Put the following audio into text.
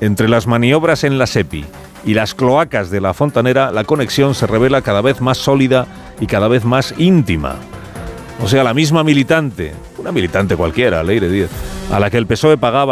Entre las maniobras en la SEPI y las cloacas de la Fontanera, la conexión se revela cada vez más sólida y cada vez más íntima. O sea, la misma militante, una militante cualquiera, Leire Díez, a la que el PSOE pagaba